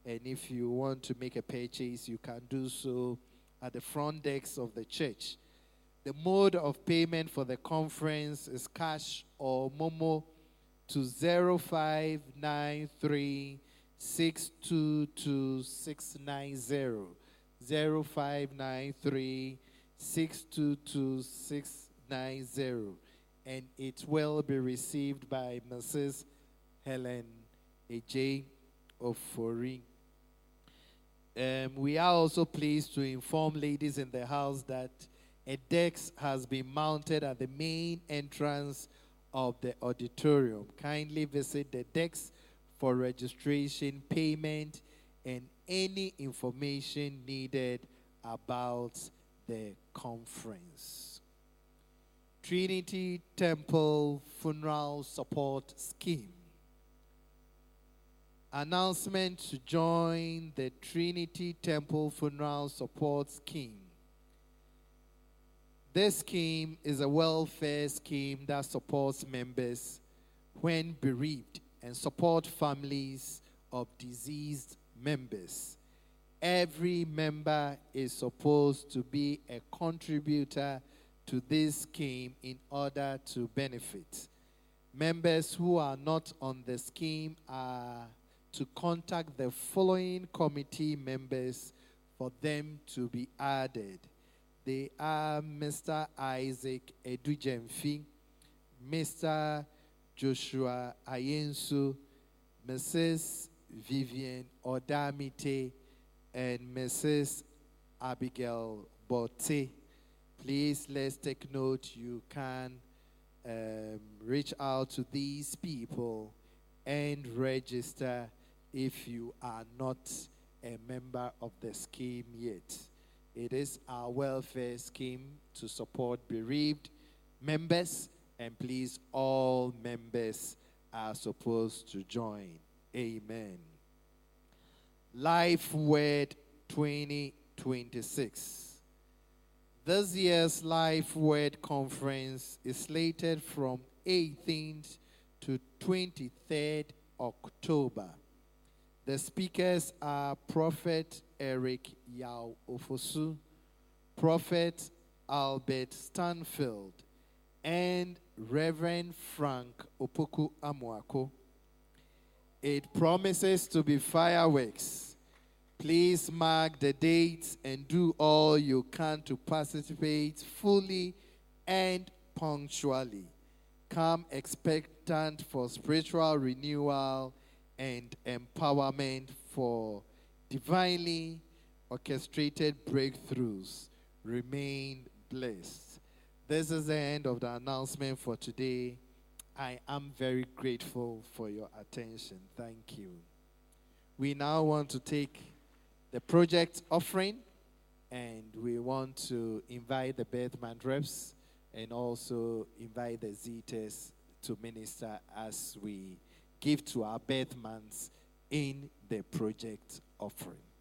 And if you want to make a purchase, you can do so at the front desk of the church. The mode of payment for the conference is cash or Momo to 0593 622 0593 622 and it will be received by Mrs. Helen A.J. Ofori. We are also pleased to inform ladies in the house that a desk has been mounted at the main entrance of the auditorium. Kindly visit the desk for registration, payment, and any information needed about the conference. Trinity Temple Funeral Support Scheme. Announcement to join the Trinity Temple Funeral Support Scheme. This scheme is a welfare scheme that supports members when bereaved and support families of deceased members. Every member is supposed to be a contributor to this scheme in order to benefit. Members who are not on the scheme are to contact the following committee members for them to be added. They are Mr. Isaac Edujemfi, Mr. Joshua Ayensu, Mrs. Vivian Odamite, and Mrs. Abigail Botte. Please, let's take note. You can reach out to these people and register if you are not a member of the scheme yet. It is our welfare scheme to support bereaved members, and please, all members are supposed to join. Amen. Life Word 2026. This year's Life Word Conference is slated from 18th to 23rd October. The speakers are Prophet Eric Yao Ofosu, Prophet Albert Stanfield, and Reverend Frank Opoku Amuako. It promises to be fireworks. Please mark the dates and do all you can to participate fully and punctually. Come expectant for spiritual renewal and empowerment for divinely orchestrated breakthroughs. Remain blessed. This is the end of the announcement for today. I am very grateful for your attention. Thank you. We now want to take the project offering, and we want to invite the Birthman reps and also invite the Zetas to minister as we give to our Birthmans in the project offering.